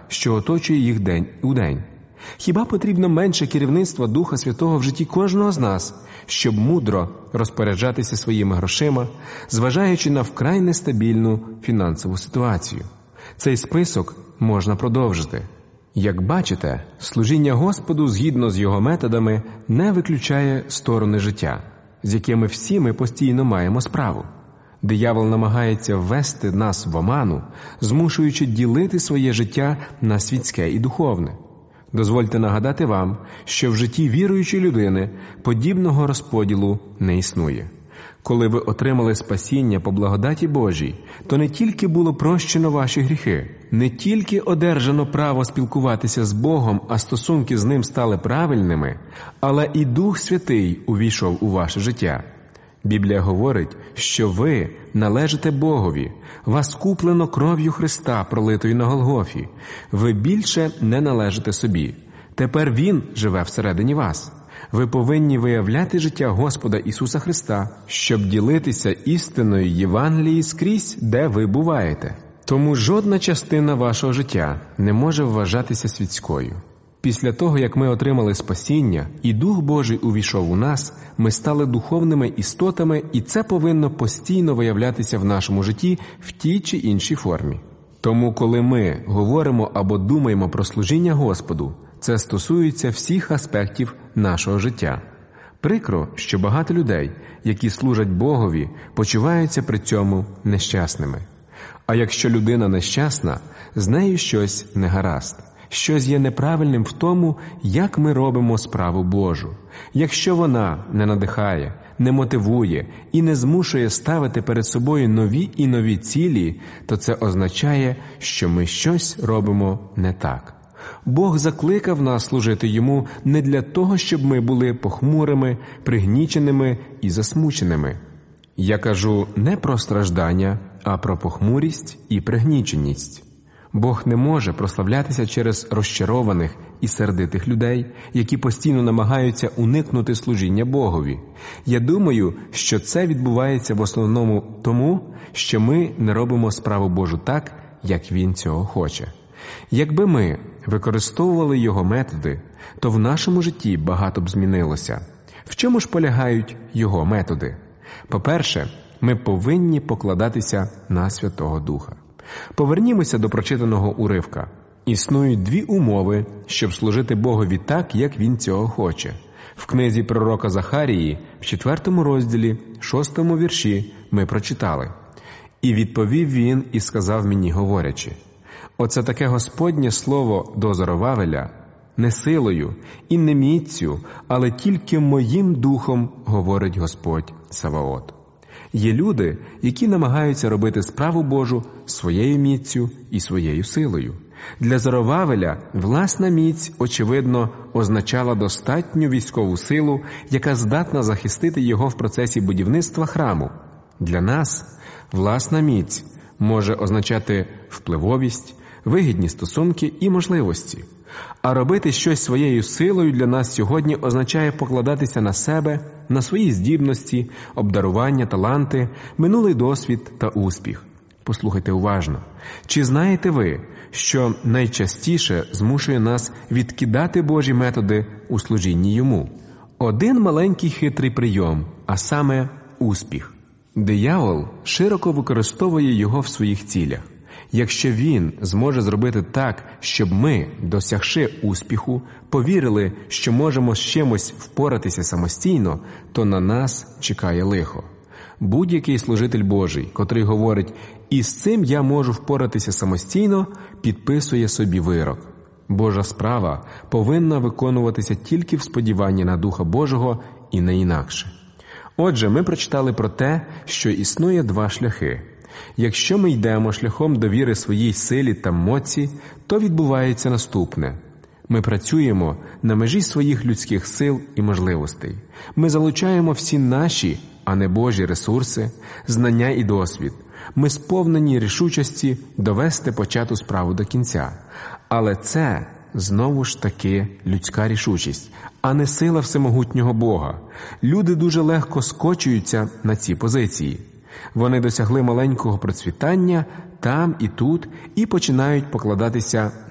що оточує їх день у день. Хіба потрібно менше керівництва Духа Святого в житті кожного з нас, щоб мудро розпоряджатися своїми грошима, зважаючи на вкрай нестабільну фінансову ситуацію? Цей список можна продовжити. Як бачите, служіння Господу згідно з Його методами не виключає сторони життя, з якими всі ми постійно маємо справу. Диявол намагається ввести нас в оману, змушуючи ділити своє життя на світське і духовне. Дозвольте нагадати вам, що в житті віруючої людини подібного розподілу не існує. Коли ви отримали спасіння по благодаті Божій, то не тільки було прощено ваші гріхи, не тільки одержано право спілкуватися з Богом, а стосунки з Ним стали правильними, але і Дух Святий увійшов у ваше життя. Біблія говорить, що ви належите Богові, вас куплено кров'ю Христа, пролитою на Голгофі. Ви більше не належите собі. Тепер Він живе всередині вас. Ви повинні виявляти життя Господа Ісуса Христа, щоб ділитися істиною Євангелії скрізь, де ви буваєте. Тому жодна частина вашого життя не може вважатися світською. Після того, як ми отримали спасіння, і Дух Божий увійшов у нас, ми стали духовними істотами, і це повинно постійно виявлятися в нашому житті в тій чи іншій формі. Тому, коли ми говоримо або думаємо про служіння Господу, це стосується всіх аспектів нашого життя. Прикро, що багато людей, які служать Богові, почуваються при цьому нещасними. А якщо людина нещасна, з нею щось не гаразд. Щось є неправильним в тому, як ми робимо справу Божу. Якщо вона не надихає, не мотивує і не змушує ставити перед собою нові і нові цілі, то це означає, що ми щось робимо не так. Бог закликав нас служити Йому не для того, щоб ми були похмурими, пригніченими і засмученими. Я кажу не про страждання, а про похмурість і пригніченість. Бог не може прославлятися через розчарованих і сердитих людей, які постійно намагаються уникнути служіння Богові. Я думаю, що це відбувається в основному тому, що ми не робимо справу Божу так, як Він цього хоче. Якби ми використовували Його методи, то в нашому житті багато б змінилося. В чому ж полягають Його методи? По-перше, ми повинні покладатися на Святого Духа. Повернімося до прочитаного уривка. Існують дві умови, щоб служити Богові так, як Він цього хоче. В книзі пророка Захарії, в 4 розділі, 6 вірші ми прочитали: «І відповів він і сказав мені, говорячи». Оце таке Господнє слово до Зоровавеля: «Не силою і не міццю, але тільки моїм духом, говорить Господь Саваот». Є люди, які намагаються робити справу Божу своєю міццю і своєю силою. Для Зоровавеля власна міць, очевидно, означала достатню військову силу, яка здатна захистити його в процесі будівництва храму. Для нас власна міць може означати впливовість, вигідні стосунки і можливості. А робити щось своєю силою для нас сьогодні означає покладатися на себе, на свої здібності, обдарування, таланти, минулий досвід та успіх. Послухайте уважно. Чи знаєте ви, що найчастіше змушує нас відкидати Божі методи у служінні Йому? Один маленький хитрий прийом, а саме успіх. Диявол широко використовує його в своїх цілях. Якщо він зможе зробити так, щоб ми, досягши успіху, повірили, що можемо з чимось впоратися самостійно, то на нас чекає лихо. Будь-який служитель Божий, котрий говорить «і з цим я можу впоратися самостійно», підписує собі вирок. Божа справа повинна виконуватися тільки в сподіванні на Духа Божого і не інакше. Отже, ми прочитали про те, що існує два шляхи. Якщо ми йдемо шляхом довіри своїй силі та моці, то відбувається наступне. Ми працюємо на межі своїх людських сил і можливостей. Ми залучаємо всі наші, а не Божі ресурси, знання і досвід. Ми сповнені рішучості довести почату справу до кінця. Але це знову ж таки людська рішучість, а не сила всемогутнього Бога. Люди дуже легко скочуються на ці позиції. Вони досягли маленького процвітання там і тут і починають покладатися